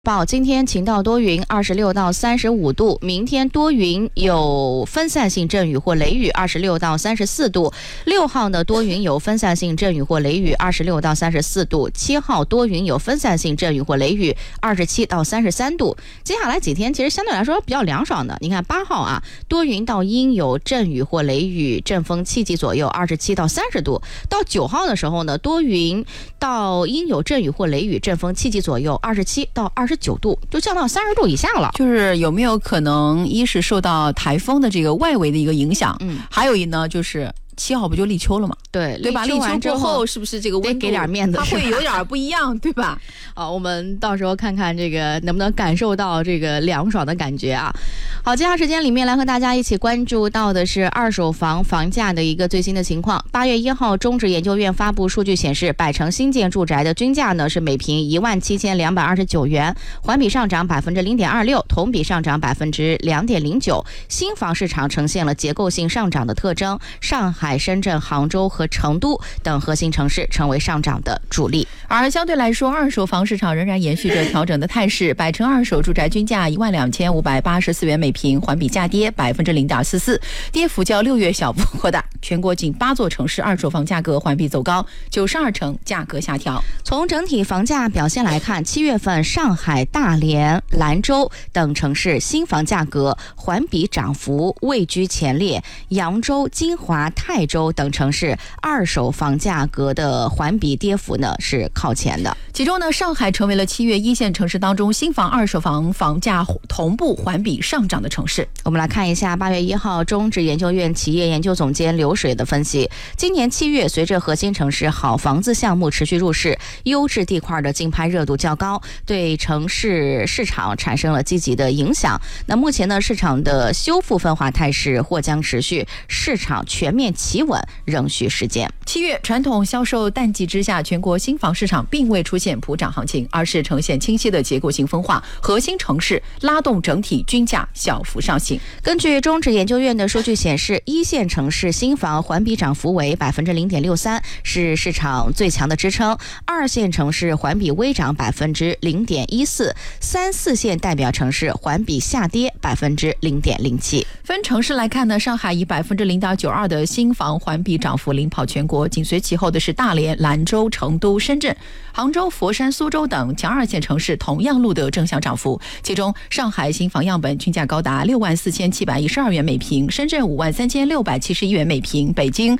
报今天晴到多云，26到35度；明天多云有分散性阵雨或雷雨，26到34度。6号呢多云有分散性阵雨或雷雨，26到34度。7号多云有分散性阵雨或雷雨，27到33度。接下来几天其实相对来说比较凉爽的，你看8号啊，多云到阴有阵雨或雷雨，阵风7级左右，27到30度。到9号的时候呢，多云到阴有阵雨或雷雨，阵风7级左右，27到29度，就降到30度以下了。 就是有没有可能，一是受到台风的这个外围的一个影响，还有一呢就是7号不就立秋了吗？对吧？立秋之后是不是这个温度给点面子， 它会有点不一样，对吧？ 我们到时候看看这个能不能感受到这个凉爽的感觉啊。好，接下来时间里面来和大家一起关注到的是二手房房价的一个最新的情况。8月1号，中指研究院发布数据显示，百城新建住宅的均价呢是每平17229元，环比上涨0.26%，同比上涨2.09%。新房市场呈现了结构性上涨的特征，上海、深圳、杭州和成都等核心城市成为上涨的主力。 而相对来说，二手房市场仍然延续着调整的态势，百城二手住宅均价12584元每平，环比下跌0.44%，跌幅较6月小幅扩大。全国仅8座城市二手房价格环比走高，92城价格下调。 从整体房价表现来看，7月份上海、大连、兰州等城市新房价格环比涨幅位居前列，扬州、金华、泰州等城市二手房价格的环比跌幅呢是靠前的。 其中呢，上海成为了7月一线城市当中新房二手房房价同步环比上涨的城市。 我们来看一下8月1号中指研究院企业研究总监刘水的分析。今年7月，随着核心城市好房子项目持续入市，优质地块的竞拍热度较高，对城市市场产生了积极的影响。那目前呢，市场的修复分化态势或将持续，市场全面企稳仍需时间。 7月传统销售淡季之下，全国新房市场并未出现普涨行情，而是呈现清晰的结构性分化，核心城市拉动整体均价小幅上行。 根据中指研究院的数据显示，一线城市新房环比涨幅为0.63%，是市场最强的支撑；二线城市环比微涨0.14%，三四线代表城市环比下跌0.07%。 分城市来看呢，上海以0.92%的新房环比涨幅领跑全国，紧随其后的是大连、兰州、成都、深圳、杭州、佛山、苏州等强二线城市同样录得正向涨幅。其中，上海新房样本均价高达64712元每平，深圳53671元每平，北京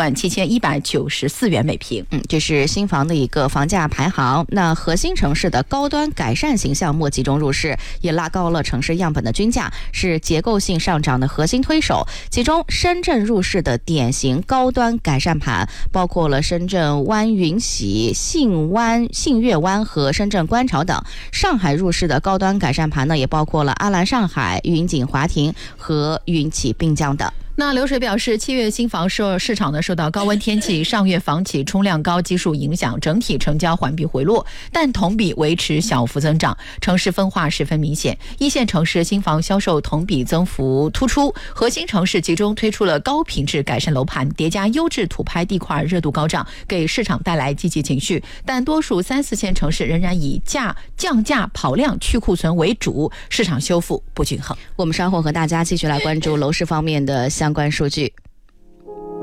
47194元每平。 这是新房的一个房价排行。那核心城市的高端改善型项目集中入市，也拉高了城市样本的均价，是结构性上涨的核心推手。其中，深圳入市的典型高端改善盘包括了深圳湾云喜、信悦湾和深圳观潮等。上海入市的高端改善盘呢，也包括了阿兰上海、云锦华庭和云起滨江等。 那流水表示，7月新房市场呢受到高温天气、上月房企冲量高基数影响，整体成交环比回落，但同比维持小幅增长，城市分化十分明显。一线城市新房销售同比增幅突出，核心城市集中推出了高品质改善楼盘，叠加优质土拍地块热度高涨，给市场带来积极情绪。但多数3、4线城市仍然以降价跑量去库存为主，市场修复不均衡。 我们稍后和大家继续来关注楼市方面的相关数据。